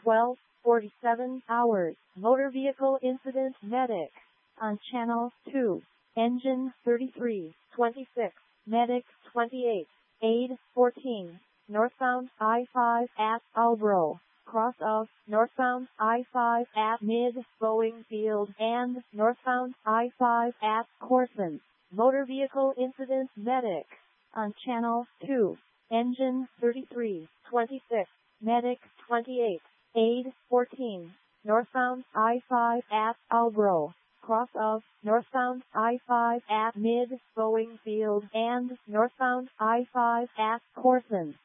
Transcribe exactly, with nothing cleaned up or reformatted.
twelve forty-seven hours. Motor Vehicle Incident Medic on Channel two. Engine thirty-three twenty-six. Medic twenty-eight. Aid fourteen. Northbound I five at Albro. Cross of northbound I five at Mid-Boeing Field and northbound I five at Corson. Motor Vehicle Incident Medic on Channel two. Engine thirty-three twenty-six. Medic twenty-eight. Aid fourteen. Northbound I five at Albro. Cross of northbound I five at Mid-Boeing Field and northbound I five at Corson.